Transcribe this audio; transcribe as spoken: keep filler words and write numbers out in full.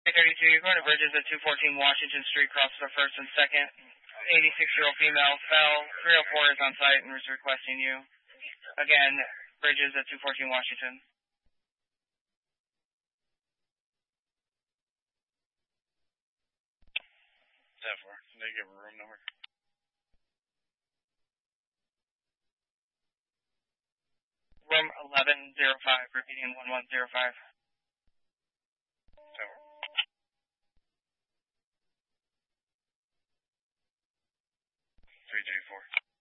three thirty-two, you're going to Bridges at two fourteen Washington Street, cross the first and second. eighty-six-year-old female fell. three oh four is on site and is requesting you. Again, Bridges at two fourteen Washington. ten four. Can they give a room number? Room eleven oh five, repeating one one oh five. ten four. three J four.